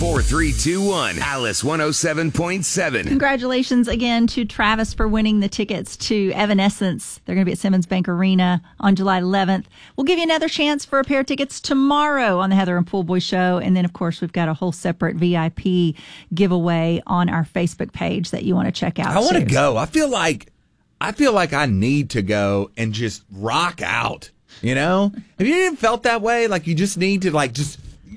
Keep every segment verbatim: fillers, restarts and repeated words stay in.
Four, three, two, one. Alice one oh seven point seven. Congratulations again to Travis for winning the tickets to Evanescence. They're going to be at Simmons Bank Arena on July eleventh. We'll give you another chance for a pair of tickets tomorrow on the Heather and Pool Boy Show. And then, of course, we've got a whole separate V I P giveaway on our Facebook page that you want to check out. I want to too. go. I feel like I feel like I need to go and just rock out. You know? Have you ever felt that way? Like you just need to like just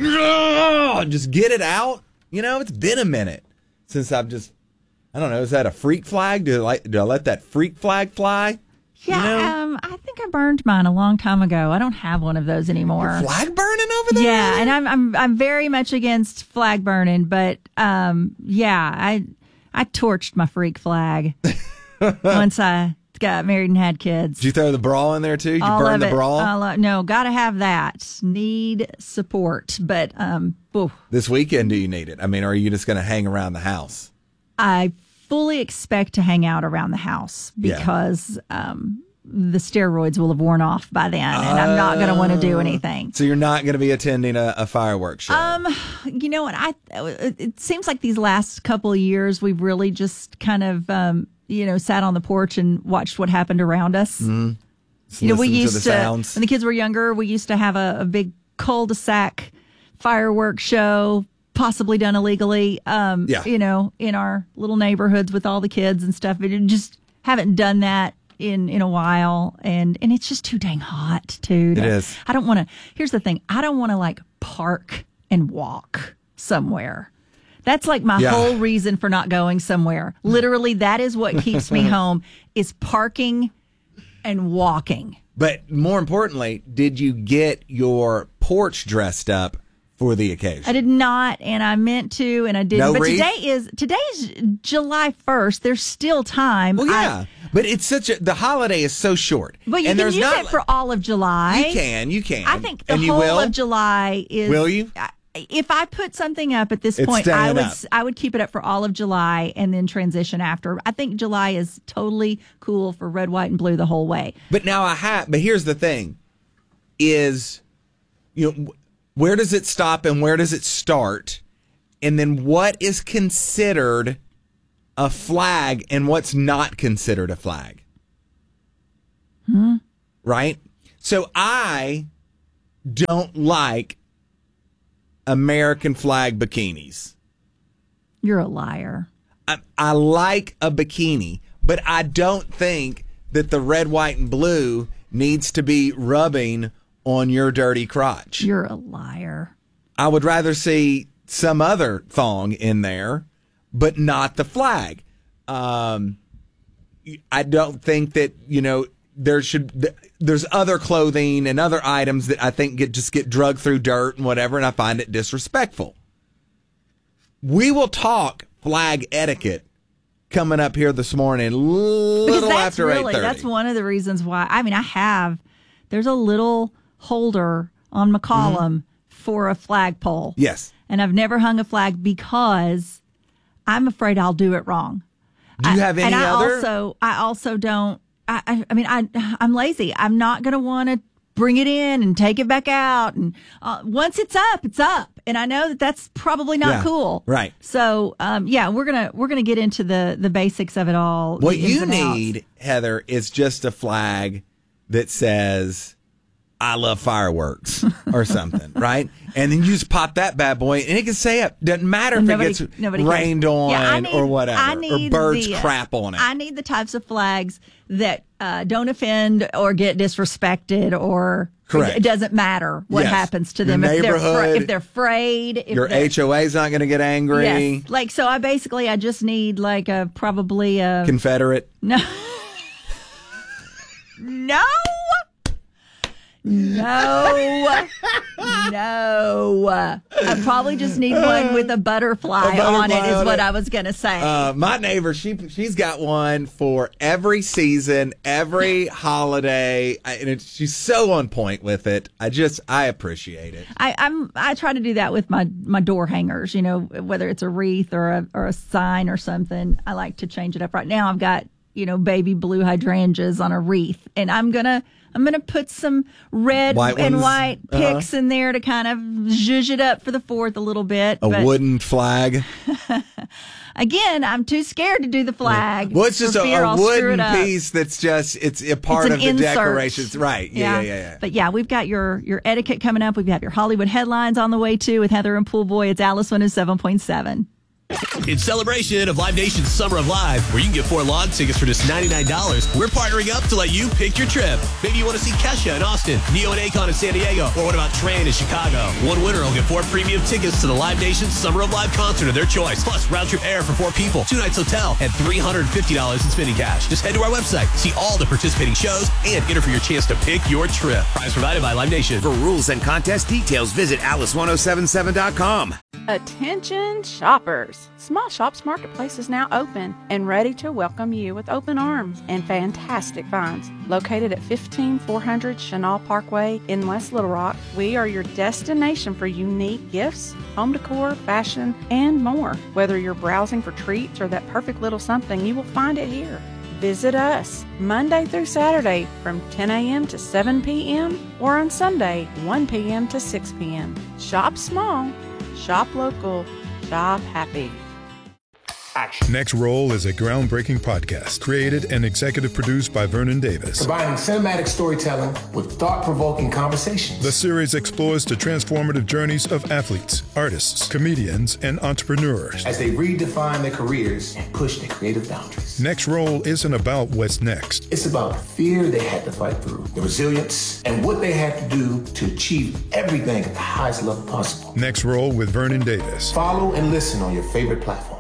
just get it out. You know, it's been a minute since I've just, I don't know, is that a freak flag? Do I, like, do I let that freak flag fly? Yeah, you know? um, I think I burned mine a long time ago. I don't have one of those anymore. Your flag burning over there? Yeah, and I'm I'm I'm very much against flag burning, but um, yeah, I I torched my freak flag once I got married and had kids. Did you throw the bra in there too? Did you All burn of the it. bra? All of- no, got to have that. Need support, but um, oof. This weekend, do you need it? I mean, are you just going to hang around the house? I fully expect to hang out around the house Yeah. because um, the steroids will have worn off by then, and I'm not going to want to do anything. So you're not going to be attending a, a fireworks show? Um, you know what? I it seems like these last couple of years we've really just kind of um, you know, sat on the porch and watched what happened around us. Mm-hmm. You know, we Listen used to, to, the sounds. when the kids were younger, we used to have a, a big cul-de-sac fireworks show, possibly done illegally. Um, Yeah. you know, in our little neighborhoods with all the kids and stuff. It just haven't done that in in a while, and and it's just too dang hot too. It to- is. I don't want to. Here's the thing: I don't want to like park and walk somewhere. That's like my Yeah. whole reason for not going somewhere. Literally, that is what keeps me home: is parking and walking. But more importantly, did you get your porch dressed up for the occasion? I did not, and I meant to, and I didn't. No but wreath? today is today is July first. There's still time. Well, I- yeah, but it's such a the holiday is so short. but you and can there's use not, it for all of July. You can, you can. I think the and you whole will? of July is. Will you? I- If I put something up at this It's point, I staying would up. I would keep it up for all of July and then transition after. I think July is totally cool for red, white, and blue the whole way. But now I have. But here's the thing: is you know where does it stop and where does it start, and then what is considered a flag and what's not considered a flag? Hmm. Right. So I don't like American flag bikinis. You're a liar. I, I like a bikini, but I don't think that the red, white, and blue needs to be rubbing on your dirty crotch. You're a liar. I would rather see some other thong in there, but not the flag. Um, I don't think that, you know, there should, there's other clothing and other items that I think get just get drugged through dirt and whatever, and I find it disrespectful. We will talk flag etiquette coming up here this morning, little Because that's after eight really thirty. that's one of the reasons why. I mean, I have there's a little holder on McCollum for a flagpole. Yes. And I've never hung a flag because I'm afraid I'll do it wrong. Do you I- have any and I other? also I also don't. I I, I mean I I'm lazy. I'm not going to want to bring it in and take it back out. And uh, once it's up, it's up. And I know that that's probably not Yeah, cool. right. So um, yeah, we're gonna we're gonna get into the the basics of it all. What the ins you and outs. need, Heather, is just a flag that says, I love fireworks or something, right? And then you just pop that bad boy, and it can say it. Doesn't matter And if nobody- it gets nobody cares. rained on Yeah, I need- or whatever, I or need birds the, uh, crap on it. I need the types of flags that uh, don't offend or get disrespected, or Correct. it doesn't matter what Yes. happens to Your them. If they're, neighborhood, if they're afraid, if Your they're, H O A's not going to get angry. yes, like so. I basically I just need like a probably a Confederate. no, no. No, no. I probably just need one with a butterfly, A butterfly on it, is on what it. I was going to say. Uh, my neighbor, she she's got one for every season, every holiday, I- and it, she's so on point with it. I just I appreciate it. I, I'm I try to do that with my, my door hangers, you know, whether it's a wreath or a or a sign or something. I like to change it up. Right now, I've got you know, baby blue hydrangeas on a wreath. And I'm going to I'm going to put some red White and ones. white picks Uh-huh. in there to kind of zhuzh it up for the fourth a little bit. A But wooden flag. again, I'm too scared to do the flag. Well, it's just for a, fear a I'll screw wooden it up. piece that's just, it's a part It's of an the insert. decorations. Right. Yeah, yeah, yeah, yeah. But yeah, we've got your, your etiquette coming up. We've got your Hollywood headlines on the way too with Heather and Pool Boy. It's Alice one oh seven point seven. In celebration of Live Nation's Summer of Live, where you can get four lawn tickets for just ninety-nine dollars, we're partnering up to let you pick your trip. Maybe you want to see Kesha in Austin, Neo and Akon in San Diego, or what about Train in Chicago? One winner will get four premium tickets to the Live Nation's Summer of Live concert of their choice, plus round-trip air for four people, two nights hotel, and three hundred fifty dollars in spending cash. Just head to our website, see all the participating shows, and enter for your chance to pick your trip. Prize provided by Live Nation. For rules and contest details, visit alice ten seventy-seven dot com. Attention shoppers! Small Shops Marketplace is now open and ready to welcome you with open arms and fantastic finds. Located at fifteen four hundred Chenal Parkway in West Little Rock, we are your destination for unique gifts, home decor, fashion, and more. Whether you're browsing for treats or that perfect little something, you will find it here. Visit us Monday through Saturday from ten a.m. to seven p.m. or on Sunday one p.m. to six p.m. Shop small, shop local, shop happy. Next Roll is a groundbreaking podcast created and executive produced by Vernon Davis. Combining cinematic storytelling with thought-provoking conversations. The series explores the transformative journeys of athletes, artists, comedians, and entrepreneurs as they redefine their careers and push their creative boundaries. Next Roll isn't about what's next. It's about the fear they had to fight through, the resilience, and what they had to do to achieve everything at the highest level possible. Next Roll with Vernon Davis. Follow and listen on your favorite platform.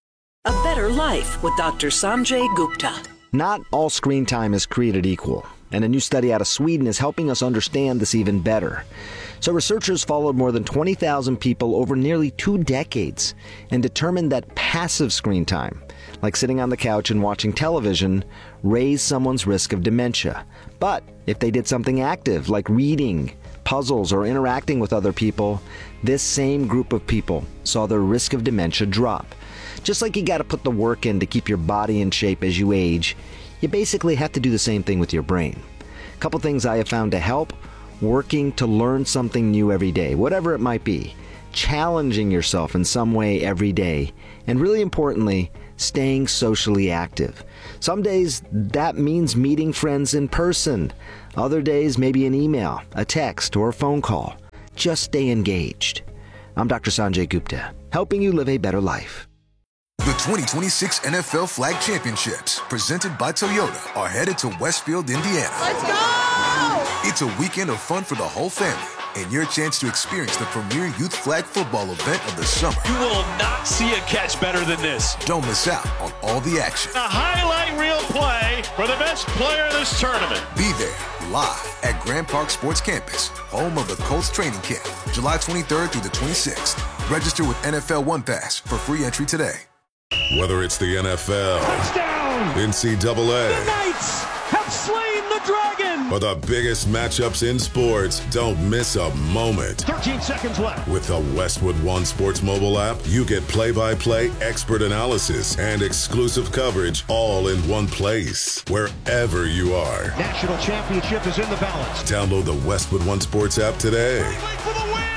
A Better Life with Doctor Sanjay Gupta. Not all screen time is created equal, and a new study out of Sweden is helping us understand this even better. So researchers followed more than twenty thousand people over nearly two decades and determined that passive screen time, like sitting on the couch and watching television, raised someone's risk of dementia. But if they did something active, like reading, puzzles, or interacting with other people, this same group of people saw their risk of dementia drop. Just like you got to put the work in to keep your body in shape as you age, you basically have to do the same thing with your brain. A couple things I have found to help: working to learn something new every day, whatever it might be, challenging yourself in some way every day, and really importantly, staying socially active. Some days that means meeting friends in person. Other days maybe an email, a text, or a phone call. Just stay engaged. I'm Doctor Sanjay Gupta, helping you live a better life. The twenty twenty-six N F L Flag Championships, presented by Toyota, are headed to Westfield, Indiana. Let's go! It's a weekend of fun for the whole family and your chance to experience the premier youth flag football event of the summer. You will not see a catch better than this. Don't miss out on all the action. A highlight reel play for the best player of this tournament. Be there live at Grand Park Sports Campus, home of the Colts training camp, July twenty-third through the twenty-sixth. Register with N F L One Pass for free entry today. Whether it's the N F L, touchdown, N C double A, the Knights have slain the dragon, or the biggest matchups in sports, don't miss a moment. thirteen seconds left. With the Westwood One Sports mobile app, you get play-by-play expert analysis and exclusive coverage all in one place, wherever you are. National championship is in the balance. Download the Westwood One Sports app today. For the win.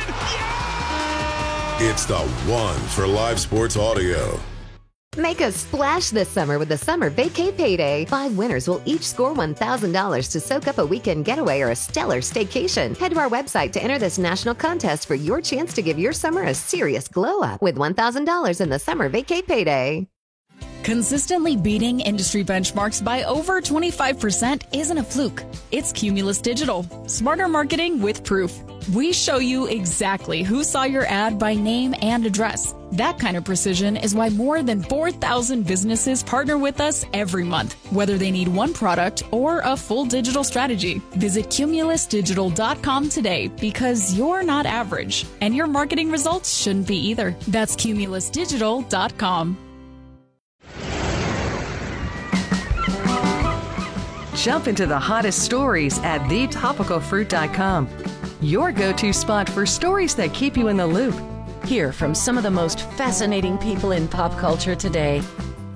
Yeah! It's the one for live sports audio. Make a splash this summer with the Summer Vacay Payday. Five winners will each score one thousand dollars to soak up a weekend getaway or a stellar staycation. Head to our website to enter this national contest for your chance to give your summer a serious glow up with one thousand dollars in the Summer Vacay Payday. Consistently beating industry benchmarks by over twenty-five percent isn't a fluke. It's Cumulus Digital. Smarter marketing with proof. We show you exactly who saw your ad by name and address. That kind of precision is why more than four thousand businesses partner with us every month, whether they need one product or a full digital strategy. Visit cumulus digital dot com today, because you're not average, and your marketing results shouldn't be either. That's cumulus digital dot com. Jump into the hottest stories at the topical fruit dot com. Your go-to spot for stories that keep you in the loop. Hear from some of the most fascinating people in pop culture today.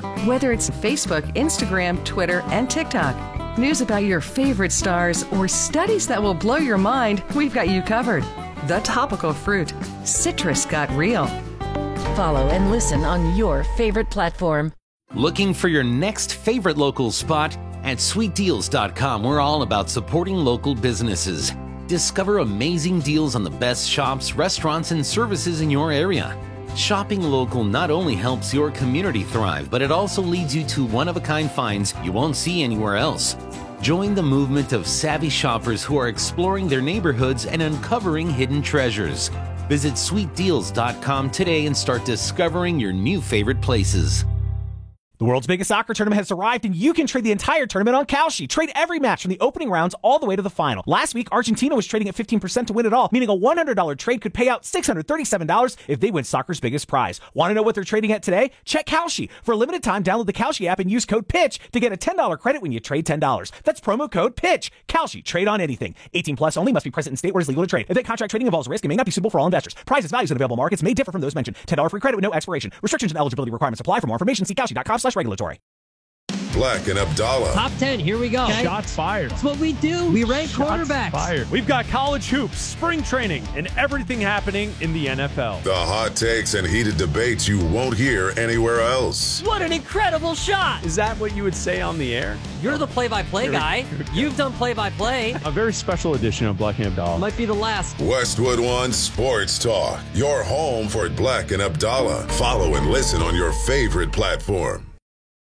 Whether it's Facebook, Instagram, Twitter, and TikTok, news about your favorite stars, or studies that will blow your mind, we've got you covered. The Topical Fruit. Citrus got real. Follow and listen on your favorite platform. Looking for your next favorite local spot? At sweet deals dot com, we're all about supporting local businesses. Discover amazing deals on the best shops, restaurants, and services in your area. Shopping local not only helps your community thrive, but it also leads you to one-of-a-kind finds you won't see anywhere else. Join the movement of savvy shoppers who are exploring their neighborhoods and uncovering hidden treasures. Visit sweet deals dot com today and start discovering your new favorite places. The world's biggest soccer tournament has arrived, and you can trade the entire tournament on Kalshi. Trade every match from the opening rounds all the way to the final. Last week, Argentina was trading at fifteen percent to win it all, meaning a one hundred dollars trade could pay out six hundred thirty-seven dollars if they win soccer's biggest prize. Want to know what they're trading at today? Check Kalshi. For a limited time, download the Kalshi app and use code PITCH to get a ten dollars credit when you trade ten dollars. That's promo code PITCH. Kalshi. Trade on anything. eighteen plus only. Must be present in state where it's legal to trade. Event contract trading involves risk and may not be suitable for all investors. Prizes, values, and available markets may differ from those mentioned. ten dollars free credit with no expiration. Restrictions and eligibility requirements apply. For more information, see Kalshi dot com slash regulatory. Black and Abdallah. Top ten, here we go. Okay. Shots fired. That's what we do. We rank Shots quarterbacks. Fired. We've got college hoops, spring training, and everything happening in the N F L. The hot takes and heated debates you won't hear anywhere else. What an incredible shot. Is that what you would say on the air? You're the play-by-play guy. You've done play-by-play. A very special edition of Black and Abdallah. Might be the last. Westwood One Sports Talk. Your home for Black and Abdallah. Follow and listen on your favorite platform.